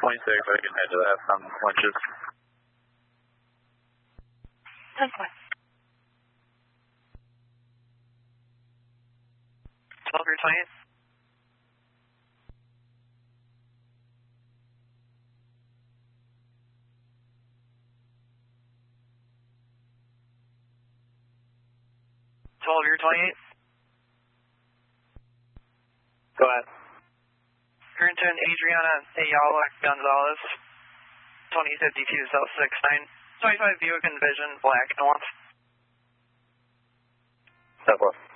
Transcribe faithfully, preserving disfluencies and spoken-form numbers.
twenty-six, I can head to that from Lynch's. ten point. twelve or twenty-eight. twelve, you're twenty-eight. Go ahead. Current to Adriana Ayala Gonzalez, twenty fifty-two South six nine, twenty-five Buick Envision, black north. Southwest.